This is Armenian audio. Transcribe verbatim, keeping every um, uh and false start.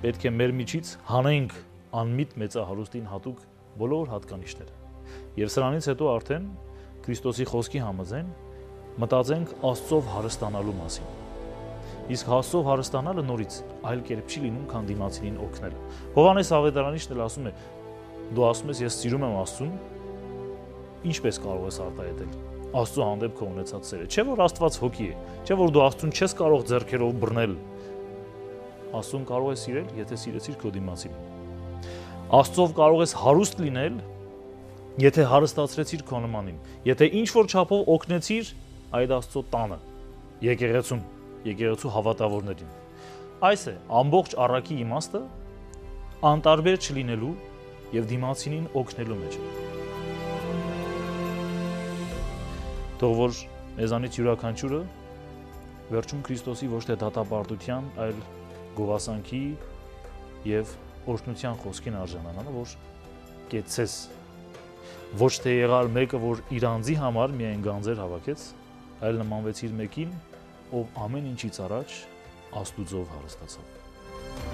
պետք է մեր միջից հանենք անմիտ մեծահարուստին հատուկ բոլոր հատկանիշները։ Եվ սրանից հետո արդեն Քրիստոսի խոսքի համաձայն մտածենք Աստծով հարստանալու մասին։ Իսկ Աստծով հարստանալը նորից այլ կերպ չի լինում, քան դիմացինին օգնել։ Հովհաննես Ավետարանիչն էլ ասում է. դու ասում ես, ես սիրում եմ Աստծուն, ինչպես կարող ես արտահայտել Աստծո հանդեպ քո ունեցած սերը։ Չէ՞ որ Աստված հոգի է, չէ՞ որ դու Աստծուն չես կարող ձեռքերով բռնել։ Աստծուն կարող ես սիրել, եթե սիրեցիր քո դիմացինին։ Աստծով կարող ես հարուստ լինել, եթե հարստացրեցիր քո նմանին, եթե ինչ որ չափով օգնեցիր այդ Աստծո տանը, եկեղեցուն, եկեղեցու հավատավորներին։ Այս է ամբողջ առակի իմաստը անտարբեր չլինելու եւ դիմացինին օգնելու մեջ։ Թող որ մեզանից յուրաքանչյուրը վերջում Քրիստոսի ոչ թե դատապարտության, այլ գովասանքի եւ օրհնության խոսքին արժանանա, որ կեցես ոչ թե եղալ մեկը, որ իր անձի համար միայն գանձեր հավաքեց, այլ նմանվեցիր մեկին, ով ամեն ինչից առաջ Աստուծով հարստացավ։